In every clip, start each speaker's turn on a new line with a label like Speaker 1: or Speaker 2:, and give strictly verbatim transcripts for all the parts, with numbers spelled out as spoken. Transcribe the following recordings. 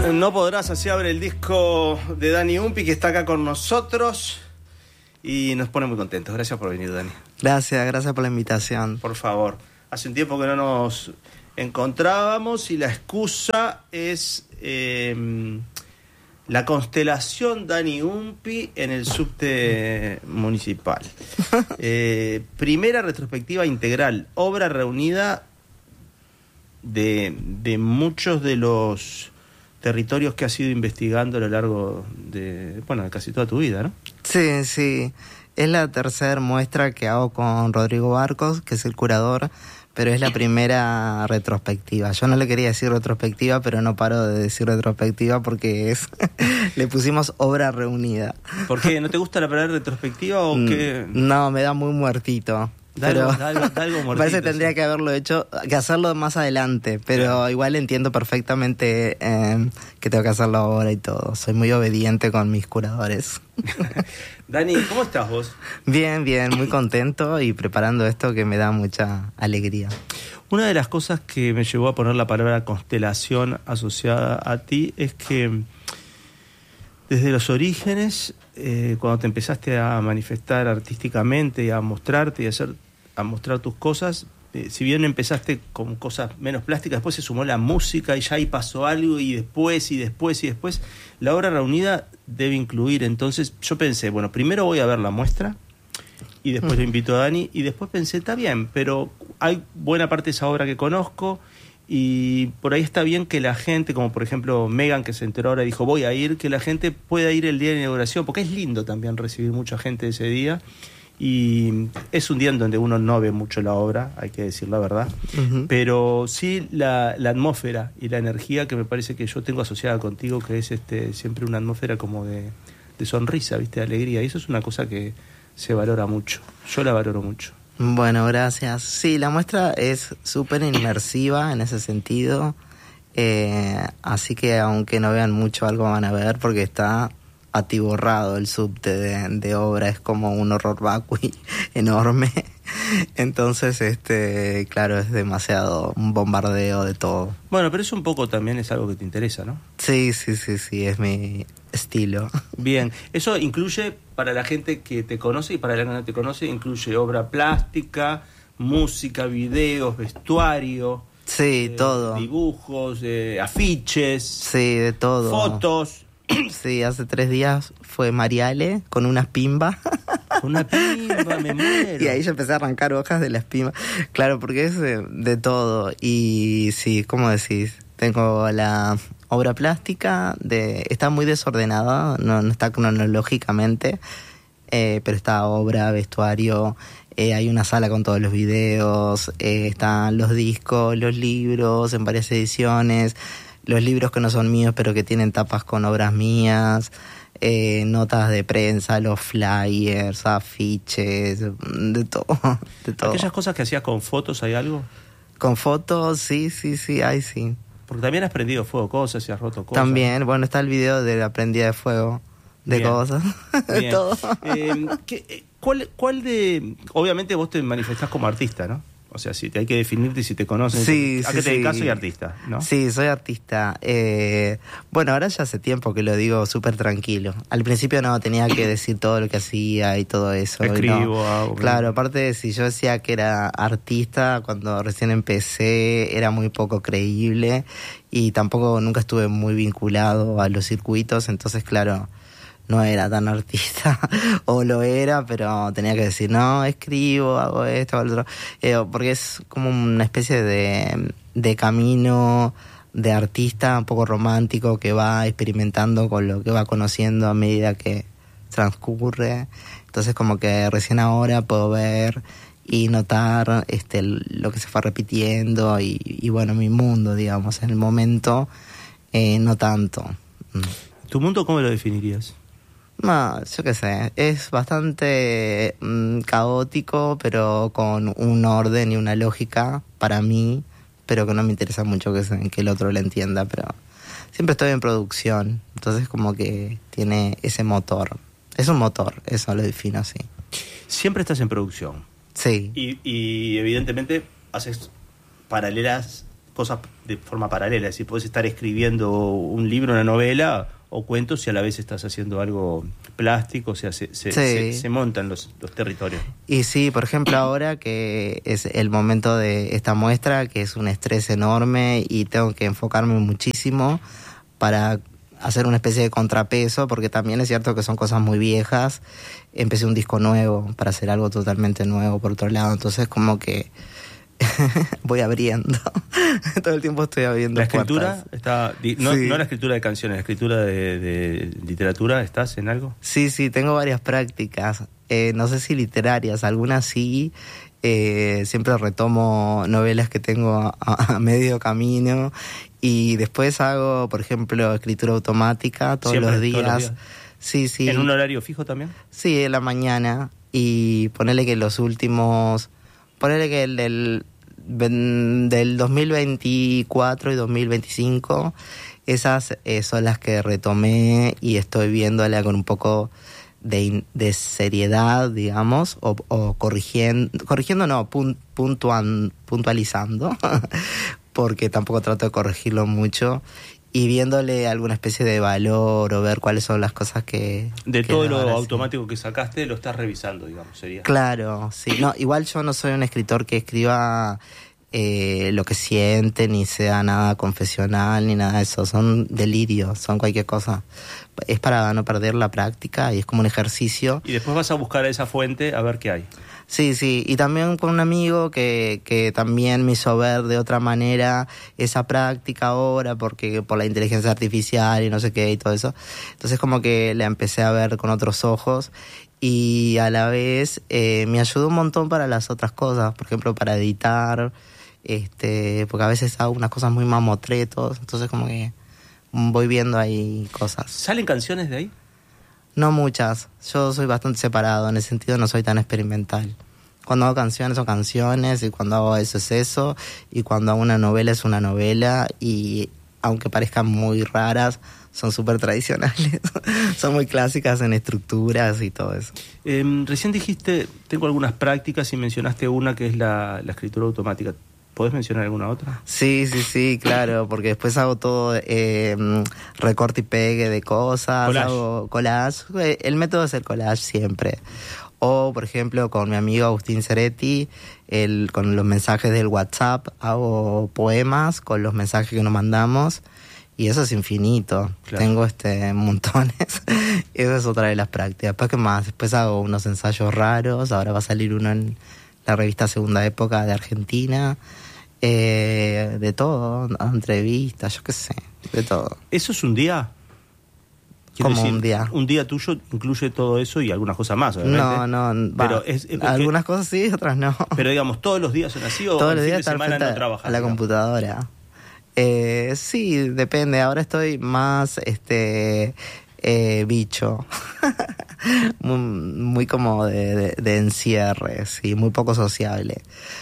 Speaker 1: No podrás, así abre el disco de Dani Umpi, que está acá con nosotros y nos pone muy contentos. Gracias por venir, Dani.
Speaker 2: Gracias, gracias por la invitación.
Speaker 1: Por favor. Hace un tiempo que no nos encontrábamos y la excusa es eh, la constelación Dani Umpi en el subte municipal. eh, primera retrospectiva integral, obra reunida de, de muchos de los territorios que has ido investigando a lo largo de, bueno, de casi toda tu vida, ¿no?
Speaker 2: Sí, sí. Es la tercera muestra que hago con Rodrigo Barcos, que es el curador, pero es la primera retrospectiva. Yo no le quería decir retrospectiva, pero no paro de decir retrospectiva porque es le pusimos obra reunida.
Speaker 1: ¿Por qué? ¿No te gusta la palabra retrospectiva o qué?
Speaker 2: No, me da muy muertito.
Speaker 1: Da
Speaker 2: pero
Speaker 1: algo, da algo, da algo muertito,
Speaker 2: me parece que tendría
Speaker 1: sí.
Speaker 2: que haberlo hecho, que hacerlo más adelante, pero claro. Igual entiendo perfectamente eh, que tengo que hacerlo ahora y todo. Soy muy obediente con mis curadores.
Speaker 1: Dani, ¿cómo estás vos?
Speaker 2: Bien, bien, muy contento y preparando esto que me da mucha alegría.
Speaker 1: Una de las cosas que me llevó a poner la palabra constelación asociada a ti es que desde los orígenes, eh, cuando te empezaste a manifestar artísticamente y a mostrarte y a hacer a mostrar tus cosas, eh, si bien empezaste con cosas menos plásticas, después se sumó la música y ya ahí pasó algo y después y después y después la obra reunida debe incluir. Entonces yo pensé, bueno, primero voy a ver la muestra y después mm. lo invito a Dani y después pensé, está bien, pero hay buena parte de esa obra que conozco y por ahí está bien que la gente, como por ejemplo Megan, que se enteró ahora y dijo voy a ir, que la gente pueda ir el día de inauguración, porque es lindo también recibir mucha gente ese día. Y es un día en donde uno no ve mucho la obra, hay que decir la verdad, uh-huh. pero sí la, la atmósfera y la energía que me parece que yo tengo asociada contigo, que es este siempre una atmósfera como de, de sonrisa, ¿viste? De alegría, y eso es una cosa que se valora mucho, yo la valoro mucho.
Speaker 2: Bueno, gracias. Sí, la muestra es súper inmersiva en ese sentido, eh, así que aunque no vean mucho, algo van a ver porque está atiborrado el subte de, de obra, es como un horror vacui enorme. Entonces, este, claro, es demasiado un bombardeo de todo.
Speaker 1: Bueno, pero eso un poco también es algo que te interesa, ¿no?
Speaker 2: Sí, sí, sí, sí, es mi estilo.
Speaker 1: Bien, eso incluye, para la gente que te conoce y para la que no te conoce, incluye obra plástica, música, videos, vestuario.
Speaker 2: Sí, eh, todo.
Speaker 1: Dibujos, eh, afiches.
Speaker 2: Sí, de todo.
Speaker 1: Fotos.
Speaker 2: Sí, hace tres días fue Mariale con unas pimbas.
Speaker 1: Con una pimba, me muero.
Speaker 2: Y ahí yo empecé a arrancar hojas de las pimbas. Claro, porque es de, de todo. Y sí, ¿cómo decís? Tengo la obra plástica, de está muy desordenada, no, no está cronológicamente, eh, pero está obra, vestuario, eh, hay una sala con todos los videos, eh, están los discos, los libros en varias ediciones, los libros que no son míos pero que tienen tapas con obras mías, eh, notas de prensa, los flyers, afiches, de todo, de todo.
Speaker 1: ¿Aquellas cosas que hacías con fotos, hay algo?
Speaker 2: Con fotos, sí, sí, sí, hay sí.
Speaker 1: Porque también has prendido fuego cosas y has roto cosas.
Speaker 2: También, bueno, está el video de la prendida de fuego, de Bien. cosas, de
Speaker 1: Bien.
Speaker 2: todo.
Speaker 1: Eh, ¿qué, cuál, ¿Cuál de...? Obviamente vos te manifestás como artista, ¿no? O sea, si te hay que definirte, si te conocen.
Speaker 2: Sí,
Speaker 1: ¿A
Speaker 2: sí,
Speaker 1: qué te dedicas?
Speaker 2: sí.
Speaker 1: Soy artista, ¿no?
Speaker 2: Sí, soy artista. Eh, bueno, ahora ya hace tiempo que lo digo súper tranquilo. Al principio no, tenía que decir todo lo que hacía y todo eso.
Speaker 1: Escribo,
Speaker 2: no.
Speaker 1: hago.
Speaker 2: Claro, aparte, si yo decía que era artista, cuando recién empecé, era muy poco creíble y tampoco nunca estuve muy vinculado a los circuitos, entonces, claro, no era tan artista, o lo era, pero tenía que decir, no, escribo, hago esto, hago lo otro, eh, porque es como una especie de, de camino de artista un poco romántico que va experimentando con lo que va conociendo a medida que transcurre. Entonces como que recién ahora puedo ver y notar este lo que se fue repitiendo y, y bueno, mi mundo, digamos, en el momento, eh, no tanto.
Speaker 1: ¿Tu mundo cómo lo definirías?
Speaker 2: No, yo qué sé, es bastante mmm, caótico, pero con un orden y una lógica para mí, pero que no me interesa mucho que, se, que el otro lo entienda, pero siempre estoy en producción, entonces como que tiene ese motor. Es un motor, eso lo defino así.
Speaker 1: Siempre estás en producción.
Speaker 2: Sí.
Speaker 1: Y, y evidentemente haces paralelas cosas de forma paralela. Es decir, podés estar escribiendo un libro, una novela o cuentos y a la vez estás haciendo algo plástico, o sea, se, se,
Speaker 2: Sí.
Speaker 1: se, se montan los, los territorios.
Speaker 2: Y sí, por ejemplo, ahora que es el momento de esta muestra, que es un estrés enorme y tengo que enfocarme muchísimo para hacer una especie de contrapeso, porque también es cierto que son cosas muy viejas. Empecé un disco nuevo para hacer algo totalmente nuevo por otro lado, entonces como que voy abriendo. Todo el tiempo estoy abriendo
Speaker 1: La escritura
Speaker 2: puertas.
Speaker 1: está, no,
Speaker 2: Sí.
Speaker 1: no la escritura de canciones, la escritura de, de literatura, ¿estás en algo?
Speaker 2: Sí, sí, tengo varias prácticas. Eh, no sé si literarias, algunas sí. Eh, siempre retomo novelas que tengo a, a medio camino y después hago, por ejemplo, escritura automática todos,
Speaker 1: Siempre,
Speaker 2: los, días.
Speaker 1: todos los días.
Speaker 2: Sí, sí.
Speaker 1: ¿En un horario fijo también?
Speaker 2: Sí, en la mañana. Y ponerle que los últimos... Ponerle que el del, del dos mil veinticuatro y dos mil veinticinco, esas eh, son las que retomé y estoy viéndola con un poco de, de seriedad, digamos, o, o corrigiendo, corrigiendo no, pun, puntuan, puntualizando, porque tampoco trato de corregirlo mucho, y viéndole alguna especie de valor o ver cuáles son las cosas que...
Speaker 1: De
Speaker 2: que
Speaker 1: todo lo
Speaker 2: ahora sí.
Speaker 1: automático que sacaste, lo estás revisando, digamos, sería.
Speaker 2: Claro, sí. No, igual yo no soy un escritor que escriba eh, lo que siente, ni sea nada confesional, ni nada de eso. Son delirios, son cualquier cosa. Es para no perder la práctica y es como un ejercicio.
Speaker 1: Y después vas a buscar a esa fuente a ver qué hay.
Speaker 2: Sí, sí, y también con un amigo que, que también me hizo ver de otra manera esa práctica ahora, porque por la inteligencia artificial y no sé qué y todo eso. Entonces como que la empecé a ver con otros ojos y a la vez eh, me ayudó un montón para las otras cosas, por ejemplo para editar, este, porque a veces hago unas cosas muy mamotretos, entonces como que voy viendo ahí cosas.
Speaker 1: ¿Salen canciones de ahí?
Speaker 2: No muchas, yo soy bastante separado, en ese sentido no soy tan experimental. Cuando hago canciones son canciones y cuando hago eso es eso y cuando hago una novela es una novela y aunque parezcan muy raras son súper tradicionales, son muy clásicas en estructuras y todo eso.
Speaker 1: Eh, recién dijiste, tengo algunas prácticas y mencionaste una que es la, la escritura automática. ¿Podés mencionar alguna otra?
Speaker 2: Sí, sí, sí, claro, porque después hago todo eh, recorte y pegue de cosas,
Speaker 1: Collage.
Speaker 2: hago collage, el método es el collage siempre. O, por ejemplo, con mi amigo Agustín Ceretti, el, con los mensajes del WhatsApp, hago poemas con los mensajes que nos mandamos y eso es infinito.
Speaker 1: Claro.
Speaker 2: Tengo este montones. Esa es otra de las prácticas. Después, ¿qué más? Después hago unos ensayos raros, ahora va a salir uno en la revista Segunda Época de Argentina. Eh, de todo, entrevistas, yo qué sé, de todo.
Speaker 1: ¿Eso es un día? Quiero
Speaker 2: Como
Speaker 1: decir,
Speaker 2: un día.
Speaker 1: Un día tuyo incluye todo eso y algunas cosas más, obviamente.
Speaker 2: No, no,
Speaker 1: Pero
Speaker 2: va,
Speaker 1: es- es-
Speaker 2: algunas cosas sí, otras no.
Speaker 1: Pero digamos, ¿todos los días son así o
Speaker 2: Todos
Speaker 1: el
Speaker 2: los
Speaker 1: fin
Speaker 2: días
Speaker 1: de
Speaker 2: estar
Speaker 1: semana
Speaker 2: frente
Speaker 1: no
Speaker 2: a-
Speaker 1: trabajas?
Speaker 2: a la
Speaker 1: digamos?
Speaker 2: computadora. Eh, sí, depende. Ahora estoy más este eh, bicho. muy, muy como de, de, de encierre, sí, muy poco sociable.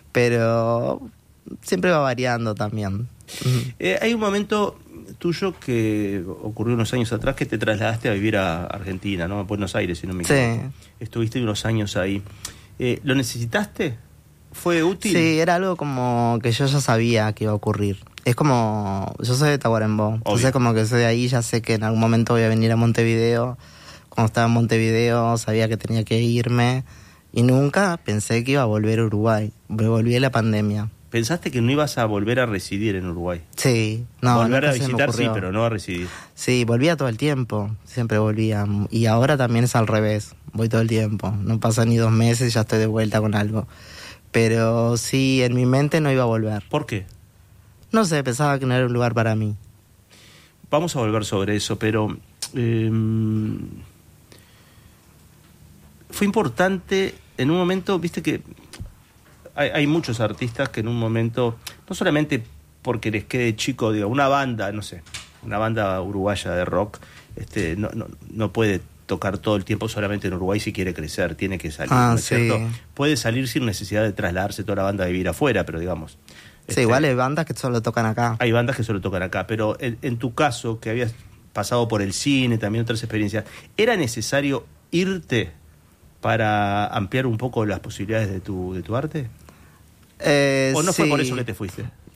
Speaker 2: Pero siempre va variando también.
Speaker 1: Eh, hay un momento tuyo que ocurrió unos años atrás que te trasladaste a vivir a Argentina, ¿no? A Buenos Aires, si no me
Speaker 2: Sí.
Speaker 1: equivoco. Estuviste unos años ahí. Eh, ¿Lo necesitaste? ¿Fue útil?
Speaker 2: Sí, era algo como que yo ya sabía que iba a ocurrir. Es como, yo soy de Tacuarembó, entonces como que soy de ahí, ya sé que en algún momento voy a venir a Montevideo. Cuando estaba en Montevideo sabía que tenía que irme y nunca pensé que iba a volver a Uruguay. Me volví a la pandemia.
Speaker 1: ¿Pensaste que no ibas a volver a residir en Uruguay?
Speaker 2: Sí, no,
Speaker 1: Volver
Speaker 2: nunca
Speaker 1: a
Speaker 2: se me
Speaker 1: visitar sí,
Speaker 2: ocurrió.
Speaker 1: pero no a residir.
Speaker 2: Sí, volvía todo el tiempo, siempre volvía. Y ahora también es al revés, voy todo el tiempo. No pasa ni dos meses y ya estoy de vuelta con algo. Pero sí, en mi mente no iba a volver.
Speaker 1: ¿Por qué?
Speaker 2: No sé, pensaba que no era un lugar para mí.
Speaker 1: Vamos a volver sobre eso, pero eh, fue importante en un momento, viste que hay, hay muchos artistas que en un momento, no solamente porque les quede chico, digo, una banda, no sé, una banda uruguaya de rock, este, no, no, no puede tocar todo el tiempo solamente en Uruguay si quiere crecer, tiene que salir,
Speaker 2: Ah,
Speaker 1: ¿no es
Speaker 2: sí.
Speaker 1: cierto? Puede salir sin necesidad de trasladarse toda la banda a vivir afuera, pero digamos...
Speaker 2: Sí,
Speaker 1: este,
Speaker 2: igual hay bandas que solo tocan acá.
Speaker 1: hay bandas que solo tocan acá, pero en, en tu caso, que habías pasado por el cine, también otras experiencias, ¿era necesario irte para ampliar un poco las posibilidades de tu, de tu arte?
Speaker 2: Eh,
Speaker 1: ¿O no fue
Speaker 2: sí.
Speaker 1: por eso que te fuiste?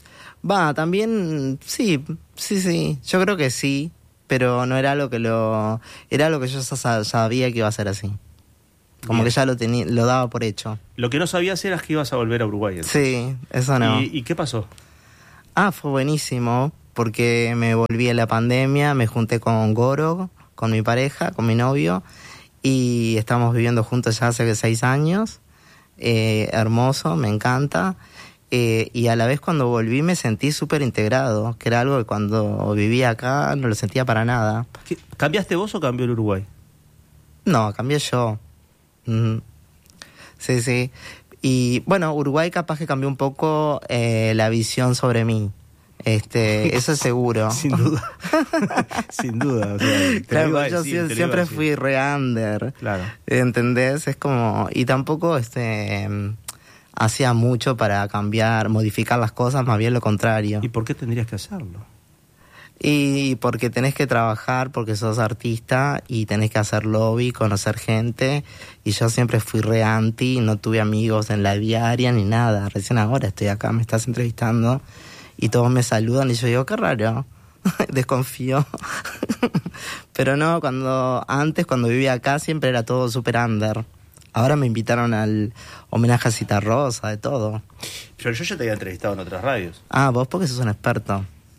Speaker 2: Va, también, sí, sí, sí, yo creo que sí, pero no era algo que lo... Era algo que yo ya sabía que iba a ser así. Como Bien. que ya lo tenía, lo daba por hecho.
Speaker 1: Lo que no sabías era que ibas a volver a Uruguay. Entonces.
Speaker 2: Sí, eso no.
Speaker 1: ¿Y, ¿Y qué pasó?
Speaker 2: Ah, fue buenísimo, porque me volví en la pandemia, me junté con Goro, con mi pareja, con mi novio, y estamos viviendo juntos ya hace seis años. Eh, hermoso, me encanta. Eh, y a la vez cuando volví me sentí súper integrado, que era algo que cuando vivía acá no lo sentía para nada.
Speaker 1: ¿Qué, ¿Cambiaste vos o cambió el Uruguay?
Speaker 2: No, cambié yo. Mm. Sí, sí. Y bueno, Uruguay capaz que cambió un poco eh, la visión sobre mí. Este, eso es seguro.
Speaker 1: Sin duda. Sin duda. O sea,
Speaker 2: claro, yo decir, siempre, siempre fui re under.
Speaker 1: Claro.
Speaker 2: ¿Entendés? Es como... Y tampoco este hacía mucho para cambiar, modificar las cosas, más bien lo contrario.
Speaker 1: ¿Y por qué tendrías que hacerlo?
Speaker 2: Y porque tenés que trabajar, porque sos artista y tenés que hacer lobby, conocer gente. Y yo siempre fui re anti, no tuve amigos en la diaria ni nada. Recién ahora estoy acá, me estás entrevistando y todos me saludan y yo digo, qué raro, desconfío. Pero no, cuando antes, cuando vivía acá, siempre era todo super under. Ahora me invitaron al homenaje a Citarrosa, de todo.
Speaker 1: Pero yo ya te había entrevistado en otras radios.
Speaker 2: Ah, vos porque sos un experto.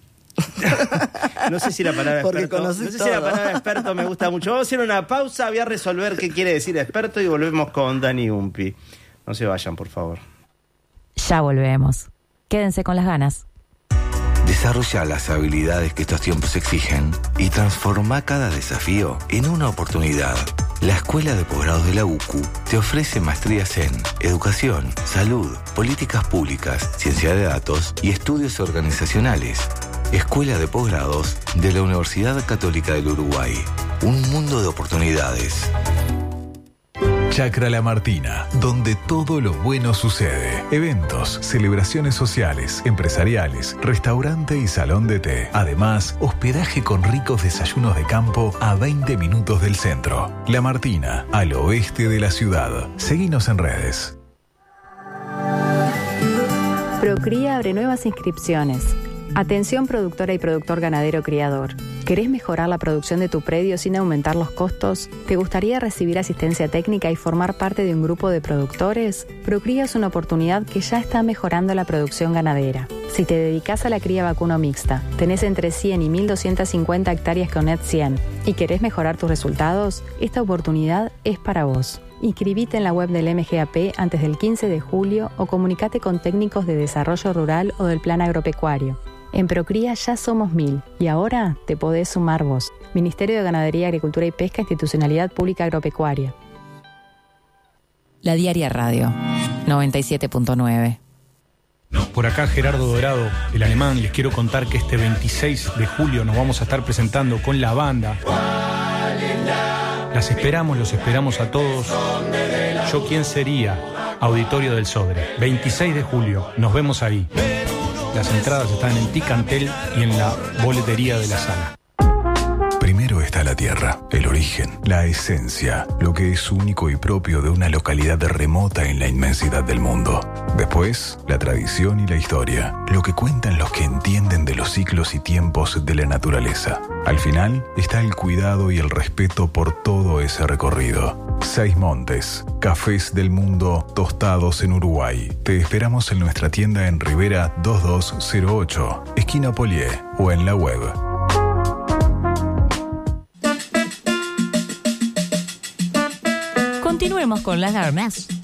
Speaker 1: No sé si la palabra
Speaker 2: Porque
Speaker 1: experto no sé
Speaker 2: todo.
Speaker 1: si la palabra experto me gusta mucho. Vamos a hacer una pausa, voy a resolver qué quiere decir experto y volvemos con Dani Umpi. No se vayan, por favor.
Speaker 3: Ya volvemos. Quédense con las ganas.
Speaker 4: Desarrolla las habilidades que estos tiempos exigen y transforma cada desafío en una oportunidad. La Escuela de Posgrados de la U C U te ofrece maestrías en Educación, Salud, Políticas Públicas, Ciencia de Datos y Estudios Organizacionales. Escuela de Posgrados de la Universidad Católica del Uruguay. Un mundo de oportunidades.
Speaker 5: Chacra La Martina, donde todo lo bueno sucede. Eventos, celebraciones sociales, empresariales, restaurante y salón de té. Además, hospedaje con ricos desayunos de campo a veinte minutos del centro. La Martina, al oeste de la ciudad. Seguinos en redes.
Speaker 6: Procría abre nuevas inscripciones. Atención productora y productor ganadero criador. ¿Querés mejorar la producción de tu predio sin aumentar los costos? ¿Te gustaría recibir asistencia técnica y formar parte de un grupo de productores? Procría es una oportunidad que ya está mejorando la producción ganadera. Si te dedicas a la cría vacuno mixta, tenés entre cien y mil doscientas cincuenta hectáreas con Net cien y querés mejorar tus resultados, esta oportunidad es para vos. Inscribite en la web del M G A P antes del quince de julio o comunicate con técnicos de desarrollo rural o del plan agropecuario. En Procría ya somos mil y ahora te podés sumar vos. Ministerio de Ganadería, Agricultura y Pesca, Institucionalidad Pública Agropecuaria.
Speaker 3: La Diaria Radio, noventa y siete punto nueve.
Speaker 7: Por acá Gerardo Dorado, el alemán. Les quiero contar que este veintiséis de julio nos vamos a estar presentando con la banda. Las esperamos, los esperamos a todos. Yo quién sería, Auditorio del Sodre. veintiséis de julio, nos vemos ahí. Las entradas están en Ticantel y en la boletería de la sala.
Speaker 5: Primero está la tierra, el origen, la esencia, lo que es único y propio de una localidad remota en la inmensidad del mundo. Después, la tradición y la historia, lo que cuentan los que entienden de los ciclos y tiempos de la naturaleza. Al final, está el cuidado y el respeto por todo ese recorrido. Seis Montes, cafés del mundo tostados en Uruguay. Te esperamos en nuestra tienda en Rivera dos dos cero ocho, esquina Polié, o en la web.
Speaker 3: Continuemos con las ganas.